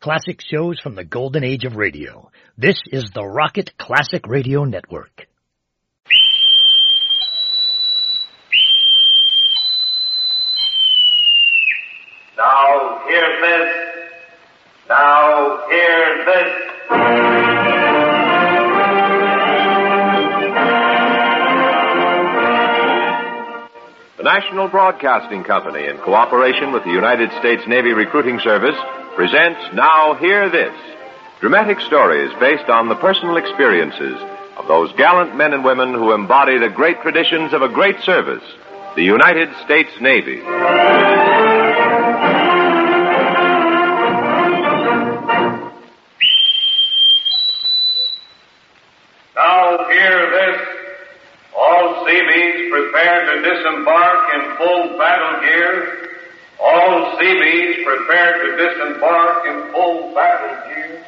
classic shows from the golden age of radio. This is the Rocket Classic Radio Network. Now hear this. Now hear this. The National Broadcasting Company, in cooperation with the United States Navy Recruiting Service, presents Now Hear This, dramatic stories based on the personal experiences of those gallant men and women who embody the great traditions of a great service, the United States Navy. Now hear this. All Seabees prepare to disembark in full battle gear. All Seabees prepare to disembark in full battle gear.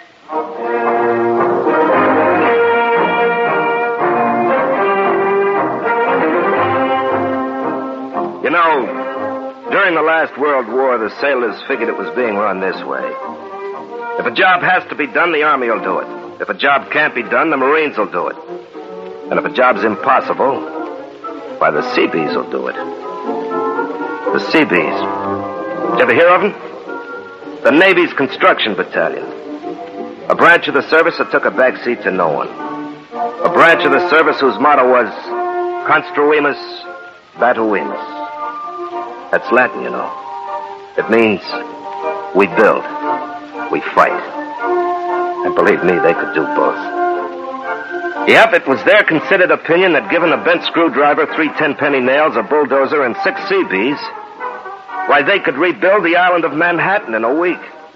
You know, during the last World War, the sailors figured it was being run this way. If a job has to be done, the Army will do it. If a job can't be done, the Marines will do it. And if a job's impossible, why, the Seabees will do it. The Seabees. Did you ever hear of them? The Navy's Construction Battalion. A branch of the service that took a backseat to no one. A branch of the service whose motto was Construimus Batuimus. That's Latin, you know. It means we build, we fight. And believe me, they could do both. Yep, it was their considered opinion that given a bent screwdriver, 3 10-penny nails, a bulldozer, and 6 Seabees, why, they could rebuild the island of Manhattan in a week.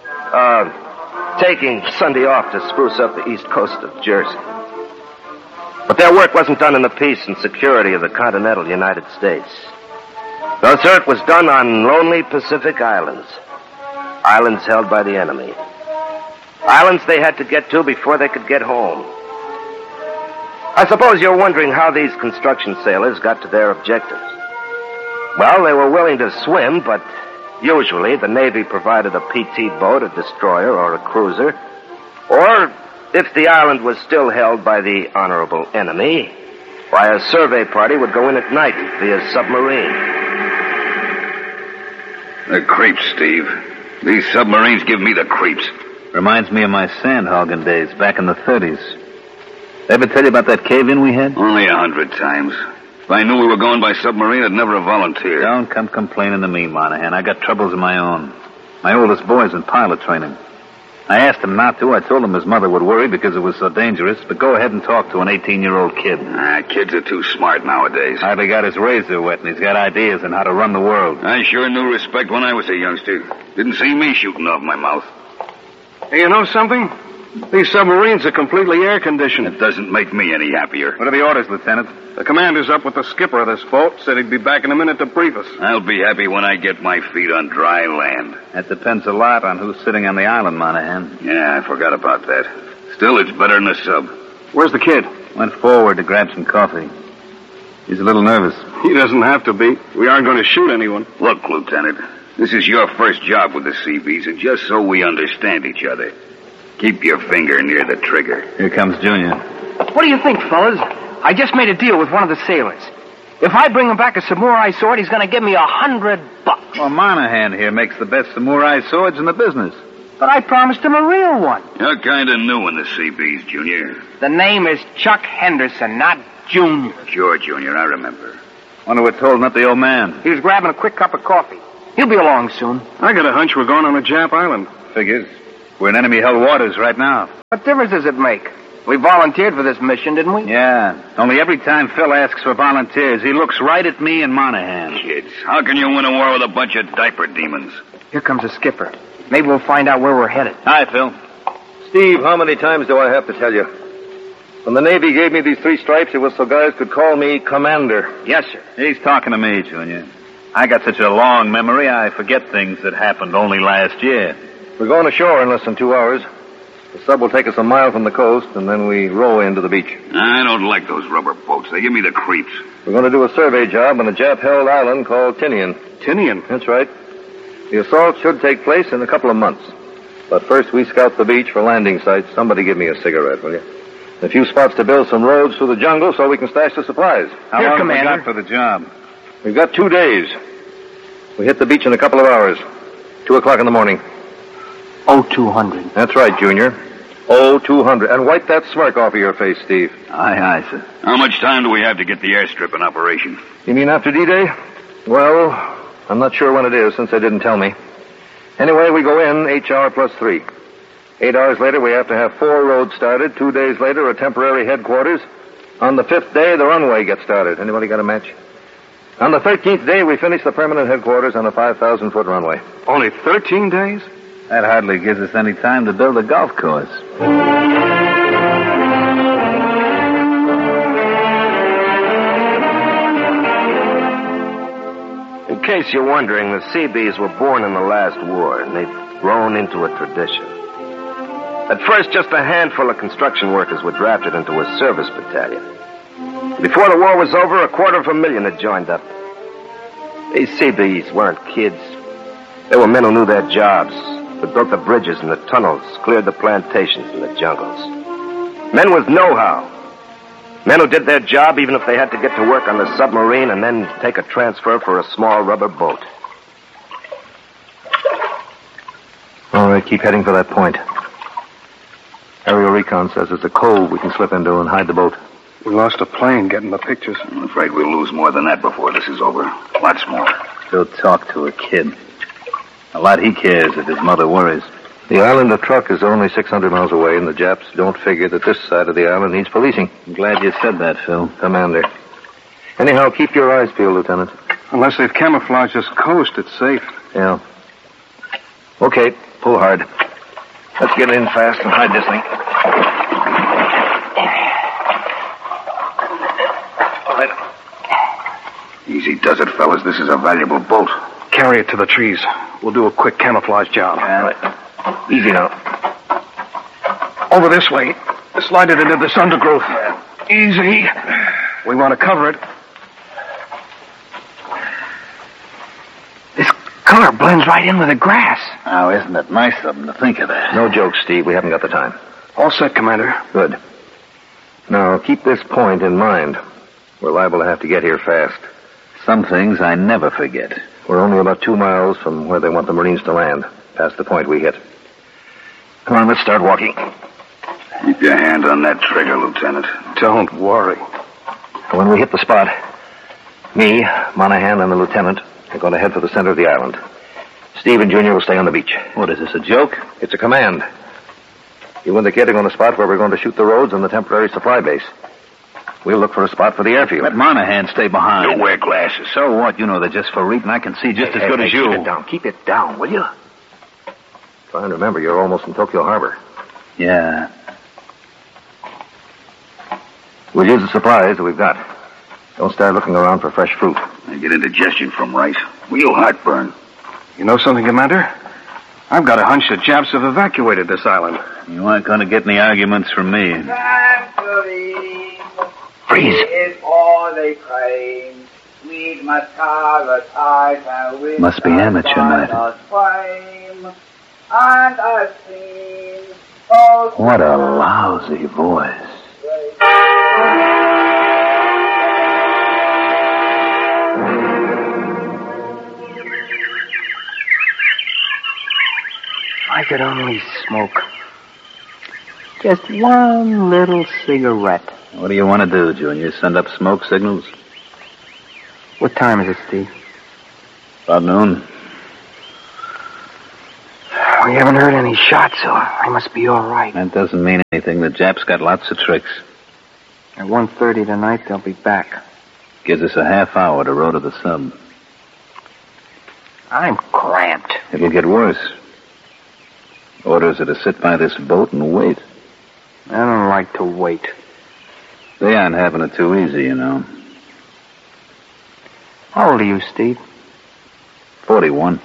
Taking Sunday off to spruce up the east coast of Jersey. But their work wasn't done in the peace and security of the continental United States. No, sir, it was done on lonely Pacific islands. Islands held by the enemy. Islands they had to get to before they could get home. I suppose you're wondering how these construction sailors got to their objectives. Well, they were willing to swim, but usually the Navy provided a PT boat, a destroyer, or a cruiser. Or, if the island was still held by the honorable enemy, why, a survey party would go in at night via submarine. The creeps, Steve. These submarines give me the creeps. Reminds me of my sandhogging days back in the 30s. Ever tell you about that cave-in we had? Only 100 times. If I knew we were going by submarine, I'd never have volunteered. Don't come complaining to me, Monahan. I got troubles of my own. My oldest boy's in pilot training. I asked him not to. I told him his mother would worry because it was so dangerous, but go ahead and talk to an 18-year-old kid. Kids are too smart nowadays. Hardly got his razor wet, and he's got ideas on how to run the world. I sure knew respect when I was a youngster. Didn't see me shooting off my mouth. Hey, you know something? These submarines are completely air-conditioned. It doesn't make me any happier. What are the orders, Lieutenant? The commander's up with the skipper of this boat. Said he'd be back in a minute to brief us. I'll be happy when I get my feet on dry land. That depends a lot on who's sitting on the island, Monahan. Yeah, I forgot about that. Still, it's better than a sub. Where's the kid? Went forward to grab some coffee. He's a little nervous. He doesn't have to be. We aren't going to shoot anyone. Look, Lieutenant, this is your first job with the Seabees, and just so we understand each other, keep your finger near the trigger. Here comes Junior. What do you think, fellas? I just made a deal with one of the sailors. If I bring him back a samurai sword, he's going to give me $100. Well, Monahan here makes the best samurai swords in the business. But I promised him a real one. You're kind of new in the Seabees, Junior. The name is Chuck Henderson, not Junior. Sure, Junior, I remember. Wonder what's holding up the old man. He was grabbing a quick cup of coffee. He'll be along soon. I got a hunch we're going on a Jap island. Figures. We're in enemy-held waters right now. What difference does it make? We volunteered for this mission, didn't we? Yeah. Only every time Phil asks for volunteers, he looks right at me and Monahan. Kids, how can you win a war with a bunch of diaper demons? Here comes the skipper. Maybe we'll find out where we're headed. Hi, Phil. Steve, how many times do I have to tell you? When the Navy gave me these 3 stripes, it was so guys could call me Commander. Yes, sir. He's talking to me, Junior. I got such a long memory, I forget things that happened only last year. We're going ashore in less than 2 hours. The sub will take us a mile from the coast, and then we row into the beach. I don't like those rubber boats. They give me the creeps. We're going to do a survey job on a Jap-held island called Tinian. Tinian? That's right. The assault should take place in a couple of months. But first we scout the beach for landing sites. Somebody give me a cigarette, will you? A few spots to build some roads through the jungle so we can stash the supplies. How long have we got for the job? We've got 2 days. We hit the beach in a couple of hours. 2 o'clock in the morning. 0200. That's right, Junior. 0200. And wipe that smirk off of your face, Steve. Aye, sir. How much time do we have to get the airstrip in operation? You mean after D-Day? Well, I'm not sure when it is since they didn't tell me. Anyway, we go in HR plus 3. 8 hours later, we have to have 4 roads started. 2 days later, a temporary headquarters. On the 5th day, the runway gets started. Anybody got a match? On the 13th day, we finish the permanent headquarters on a 5,000-foot runway. Only 13 days? That hardly gives us any time to build a golf course. In case you're wondering, the Seabees were born in the last war, and they've grown into a tradition. At first, just a handful of construction workers were drafted into a service battalion. Before the war was over, 250,000 had joined up. These Seabees weren't kids. They were men who knew their jobs, who built the bridges and the tunnels, cleared the plantations and the jungles. Men with know-how. Men who did their job even if they had to get to work on the submarine and then take a transfer for a small rubber boat. All right, keep heading for that point. Aerial recon says there's a cove we can slip into and hide the boat. We lost a plane getting the pictures. I'm afraid we'll lose more than that before this is over. Lots more. Go talk to a kid. A lot he cares if his mother worries. The island of Truk is only 600 miles away, and the Japs don't figure that this side of the island needs policing. I'm glad you said that, Phil. Commander. Anyhow, keep your eyes peeled, Lieutenant. Unless they've camouflaged this coast, it's safe. Yeah. Okay, pull hard. Let's get in fast and hide this thing. All right. Easy does it, fellas. This is a valuable boat. Carry it to the trees. We'll do a quick camouflage job. All right. Easy now. Over this way. Slide it into this undergrowth. Easy. We want to cover it. This color blends right in with the grass. Now, isn't it nice of them to think of that? No joke, Steve. We haven't got the time. All set, Commander. Good. Now, keep this point in mind. We're liable to have to get here fast. Some things I never forget. We're only about 2 miles from where they want the Marines to land, past the point we hit. Come on, let's start walking. Keep your hand on that trigger, Lieutenant. Don't worry. When we hit the spot, me, Monahan, and the lieutenant are going to head for the center of the island. Steve and Junior will stay on the beach. What, is this a joke? It's a command. You and the kid are on the spot where we're going to shoot the roads and the temporary supply base. We'll look for a spot for the airfield. Let Monahan stay behind. Don't wear glasses. So what? You know they're just for reading. I can see just as good as you. Keep it down. Keep it down, will you? Try and remember, you're almost in Tokyo Harbor. Yeah. We'll use the supplies that we've got. Don't start looking around for fresh fruit. I get indigestion from rice. Real heartburn. You know something, Commander? I've got a hunch the Japs have evacuated this island. You aren't going to get any arguments from me. Freeze. Is all they claim. Sweet mascara ties and with Must be amateur night. And I've seen What a lousy voice. I could only smoke just one little cigarette. What do you want to do, Junior? Send up smoke signals? What time is it, Steve? About noon. We haven't heard any shots, so I must be all right. That doesn't mean anything. The Japs got lots of tricks. At 1:30 tonight, they'll be back. Gives us a half hour to row to the sub. I'm cramped. It'll get worse. Orders are to sit by this boat and wait. I don't like to wait. They aren't having it too easy, you know. How old are you, Steve? 41.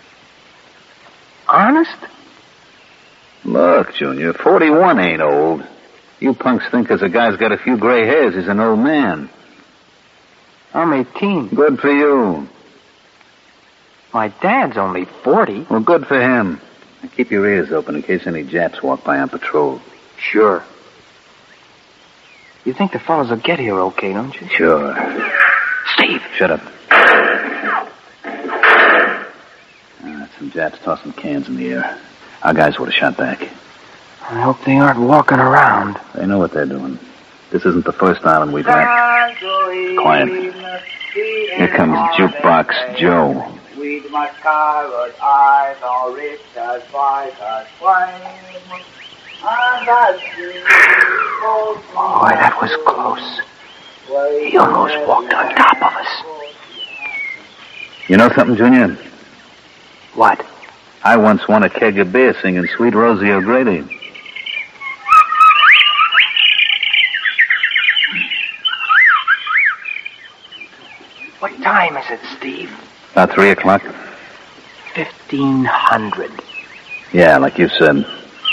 Honest? Look, Junior, 41 ain't old. You punks think 'cause a guy's got a few gray hairs, he's an old man. I'm 18. Good for you. My dad's only 40. Well, good for him. Now keep your ears open in case any Japs walk by on patrol. Sure. You think the fellas will get here okay, don't you? Sure. Steve! Shut up. That's some Japs tossing cans in the air. Our guys would have shot back. I hope they aren't walking around. They know what they're doing. This isn't the first island we've left. Quiet. Here comes Jukebox Joe. With my scarlet eyes all rich as white as wine. Boy, that was close. He almost walked on top of us. You know something, Junior? What? I once won a keg of beer singing Sweet Rosie O'Grady. What time is it, Steve? About 3 o'clock. 1500. Yeah, like you said.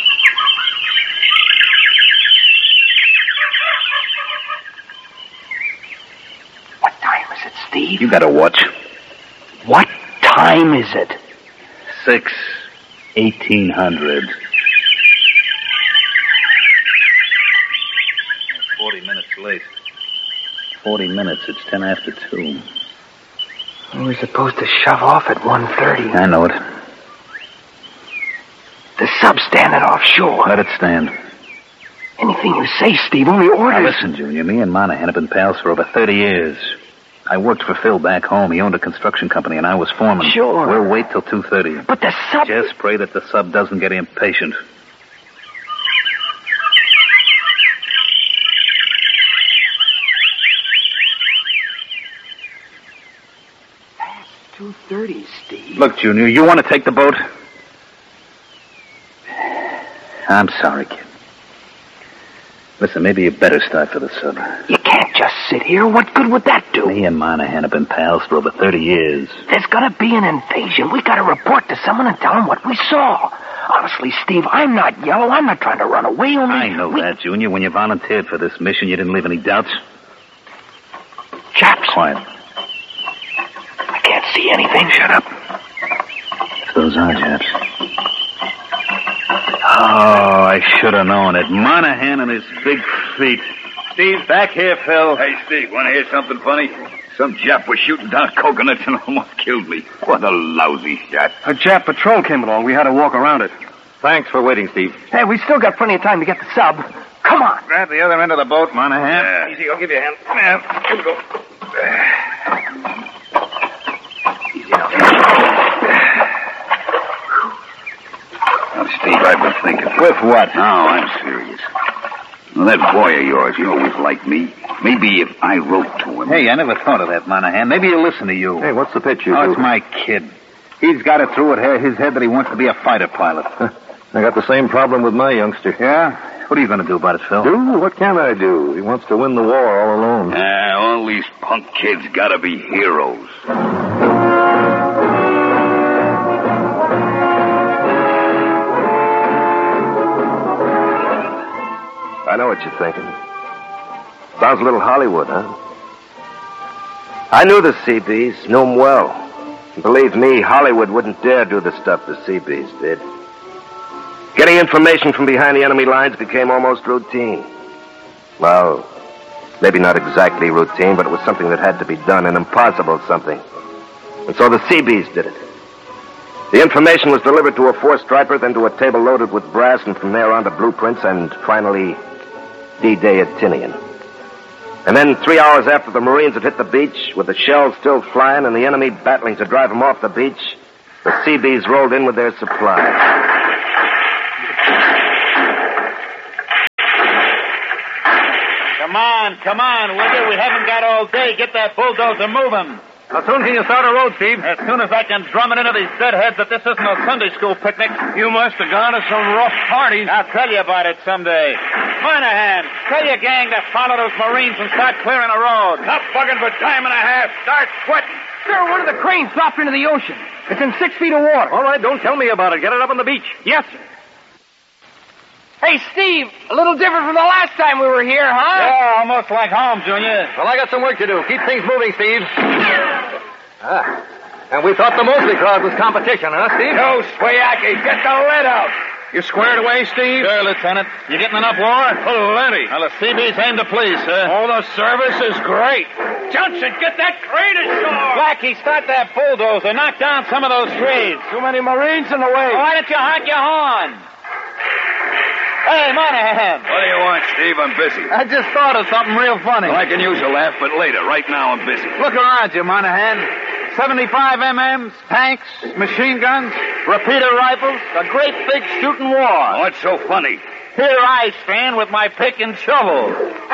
What time is it, Steve? You got a watch. What time is it? 1800. 40 minutes late. 40 minutes. It's 10 after 2. We were supposed to shove off at 1:30. I know it. The sub's standing offshore. Let it stand. Anything you say, Steve, only orders. Now listen, Junior. Me and Monahan have been pals for over 30 years. I worked for Phil back home. He owned a construction company, and I was foreman. Sure. We'll wait till 2:30. But the sub... Just pray that the sub doesn't get impatient. Past 2:30, Steve. Look, Junior, you want to take the boat? I'm sorry, kid. Listen, maybe you better start for the sub. You can't just sit here. What good would that do? Me and Monahan have been pals for over 30 years. There's gotta be an invasion. We gotta report to someone and tell them what we saw. Honestly, Steve, I'm not yellow. I'm not trying to run away. Only I know that, Junior. When you volunteered for this mission, you didn't leave any doubts. Chaps. Quiet. I can't see anything. Shut up. Those are Japs. Oh, I should have known it. Monahan and his big feet. Steve, back here, Phil. Hey, Steve, want to hear something funny? Some Jap was shooting down coconuts and almost killed me. What a lousy shot. A Jap patrol came along. We had to walk around it. Thanks for waiting, Steve. Hey, we still got plenty of time to get the sub. Come on. Grab the other end of the boat, Monahan. Yeah. Easy, I'll give you a hand. Yeah, here we go. Easy now. Now, Steve, I've been thinking. With what? No, I'm serious. Well, that boy of yours, he always liked me. Maybe if I wrote to him... Hey, I never thought of that, Monahan. Maybe he'll listen to you. Hey, what's the pitch you Oh, do? it's my kid. He's got it through his head that he wants to be a fighter pilot. I got the same problem with my youngster. Yeah? What are you going to do about it, Phil? Do? What can I do? He wants to win the war all alone. all these punk kids gotta be heroes. I know what you're thinking. Sounds a little Hollywood, huh? I knew the Seabees, knew them well. And believe me, Hollywood wouldn't dare do the stuff the Seabees did. Getting information from behind the enemy lines became almost routine. Well, maybe not exactly routine, but it was something that had to be done, an impossible something. And so the Seabees did it. The information was delivered to a four-striper, then to a table loaded with brass, and from there on to blueprints, and finally, D-Day at Tinian. And then 3 hours after the Marines had hit the beach, with the shells still flying and the enemy battling to drive them off the beach, the Seabees rolled in with their supplies. Come on, will you? We haven't got all day. Get that bulldozer moving. How soon can you start a road, Steve? As soon as I can drum it into these deadheads that this isn't a Sunday school picnic. You must have gone to some rough parties. I'll tell you about it someday. Monahan, tell your gang to follow those Marines and start clearing the road. Stop bugging for time and a half. Start sweating. Sir, one of the cranes dropped into the ocean. It's in 6 feet of water. All right, don't tell me about it. Get it up on the beach. Yes, sir. Hey, Steve, a little different from the last time we were here, huh? Yeah, almost like home, Junior. Well, I got some work to do. Keep things moving, Steve. And we thought the Mosley crowd was competition, huh, Steve? No, Swayaki, get the lead out. You squared away, Steve? Sure, Lieutenant. You getting enough war? Plenty. Well, the CBs aim to please, sir. All the service is great. Johnson, get that crane ashore! Blackie, start that bulldozer. Knock down some of those trees. Too many Marines in the way. Why don't you honk your horn? Hey, Monahan. What do you want, Steve? I'm busy. I just thought of something real funny. Well, I can use a laugh, but later. Right now, I'm busy. Look around you, Monahan. 75 MMs, tanks, machine guns, repeater rifles, a great big shooting war. What's so funny? Here I stand with my pick and shovel.